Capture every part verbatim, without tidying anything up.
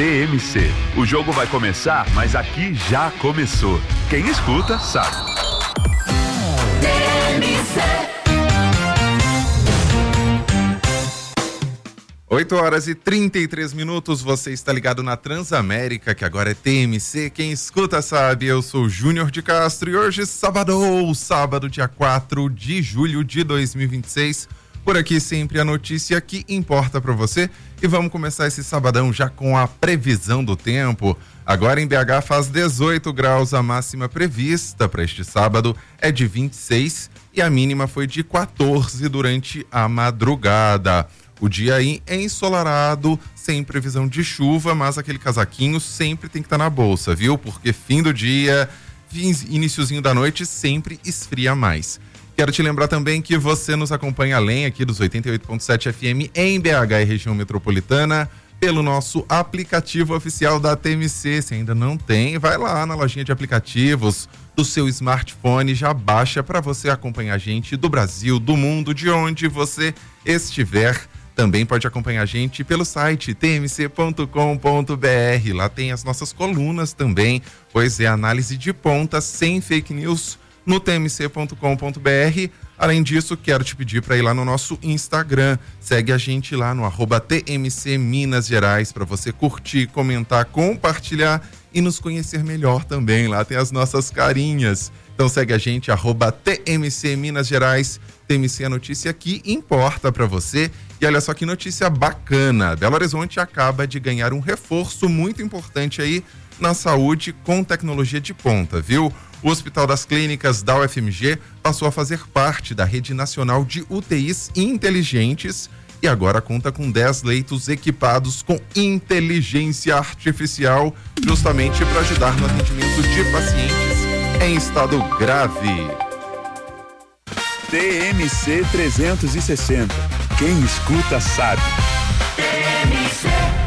T M C. O jogo vai começar, mas aqui já começou. Quem escuta, sabe. T M C. oito horas e trinta e três minutos, você está ligado na Transamérica, que agora é T M C. Quem escuta sabe, eu sou Júnior de Castro e hoje, sábado, sábado, dia quatro de julho de dois mil e vinte e seis. Por aqui sempre a notícia que importa para você. E vamos começar esse sabadão já com a previsão do tempo. Agora em B H faz dezoito graus, a máxima prevista para este sábado é de vinte e seis e a mínima foi de quatorze durante a madrugada. O dia aí é ensolarado, sem previsão de chuva, mas aquele casaquinho sempre tem que estar na bolsa, viu? Porque fim do dia, iniciozinho da noite, sempre esfria mais. Quero te lembrar também que você nos acompanha além aqui dos oitenta e oito ponto sete F M em B H e região metropolitana pelo nosso aplicativo oficial da T M C. Se ainda não tem, vai lá na lojinha de aplicativos do seu smartphone, já baixa para você acompanhar a gente do Brasil, do mundo, de onde você estiver. Também pode acompanhar a gente pelo site t m c ponto com ponto b r. Lá tem as nossas colunas também, pois é análise de ponta sem fake news no t m c ponto com ponto b r. Além disso, quero te pedir para ir lá no nosso Instagram. Segue a gente lá no arroba T M C Minas Gerais para você curtir, comentar, compartilhar e nos conhecer melhor também. Lá tem as nossas carinhas. Então segue a gente, arroba T M C Minas Gerais. T M C, a notícia que importa para você. E olha só que notícia bacana. Belo Horizonte acaba de ganhar um reforço muito importante aí na saúde com tecnologia de ponta, viu? O Hospital das Clínicas da U F M G passou a fazer parte da Rede Nacional de U T Is Inteligentes e agora conta com dez leitos equipados com inteligência artificial, justamente para ajudar no atendimento de pacientes em estado grave. T M C trezentos e sessenta. Quem escuta sabe. T M C.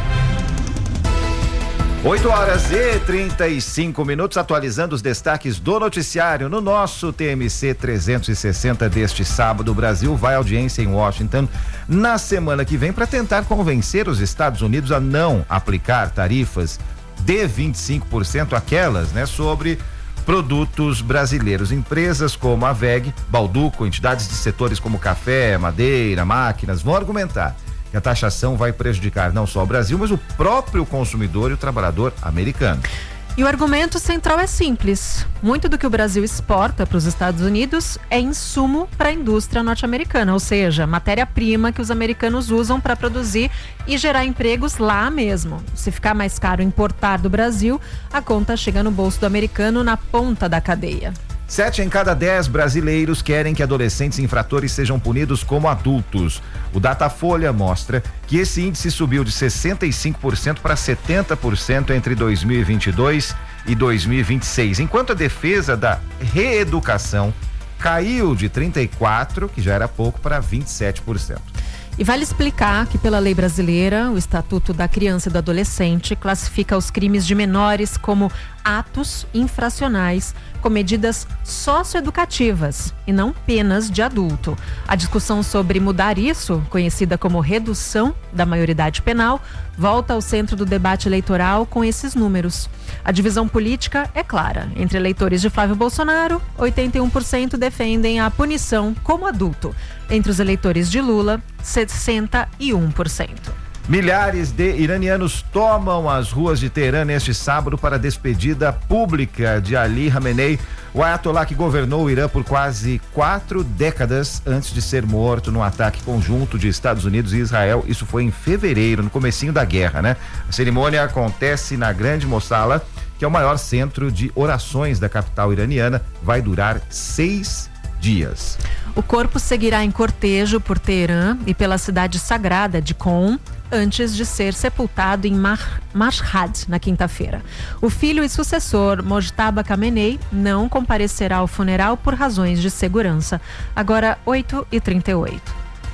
oito horas e trinta e cinco minutos, atualizando os destaques do noticiário no nosso T M C trezentos e sessenta deste sábado. O Brasil vai à audiência em Washington na semana que vem para tentar convencer os Estados Unidos a não aplicar tarifas de vinte e cinco por cento, aquelas, né, sobre produtos brasileiros. Empresas como a W E G, Balduco, entidades de setores como café, madeira, máquinas, vão argumentar que a taxação vai prejudicar não só o Brasil, mas o próprio consumidor e o trabalhador americano. E o argumento central é simples. Muito do que o Brasil exporta para os Estados Unidos é insumo para a indústria norte-americana, ou seja, matéria-prima que os americanos usam para produzir e gerar empregos lá mesmo. Se ficar mais caro importar do Brasil, a conta chega no bolso do americano na ponta da cadeia. Sete em cada dez brasileiros querem que adolescentes infratores sejam punidos como adultos. O Datafolha mostra que esse índice subiu de sessenta e cinco por cento para setenta por cento entre dois mil e vinte e dois e dois mil e vinte e seis, enquanto a defesa da reeducação caiu de trinta e quatro por cento, que já era pouco, para vinte e sete por cento. E vale explicar que pela lei brasileira, o Estatuto da Criança e do Adolescente classifica os crimes de menores como atos infracionais com medidas socioeducativas e não penas de adulto. A discussão sobre mudar isso, conhecida como redução da maioridade penal, volta ao centro do debate eleitoral com esses números. A divisão política é clara. Entre eleitores de Flávio Bolsonaro, oitenta e um por cento defendem a punição como adulto. Entre os eleitores de Lula, sessenta e um por cento. Milhares de iranianos tomam as ruas de Teherã neste sábado para a despedida pública de Ali Khamenei, o ayatollah que governou o Irã por quase quatro décadas antes de ser morto num ataque conjunto de Estados Unidos e Israel. Isso foi em fevereiro, no comecinho da guerra, né? A cerimônia acontece na Grande Mossala, que é o maior centro de orações da capital iraniana. Vai durar seis dias. O corpo seguirá em cortejo por Teherã e pela cidade sagrada de Qom, antes de ser sepultado em Mashhad na quinta-feira. O filho e sucessor, Mojtaba Khamenei, não comparecerá ao funeral por razões de segurança. Agora, oito e trinta e oito.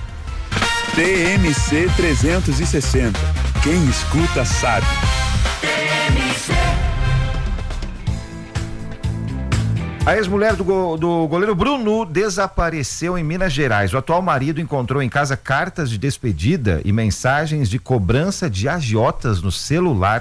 T M C trezentos e sessenta. Quem escuta sabe. T M C. A ex-mulher do, go, do goleiro Bruno desapareceu em Minas Gerais. O atual marido encontrou em casa cartas de despedida e mensagens de cobrança de agiotas no celular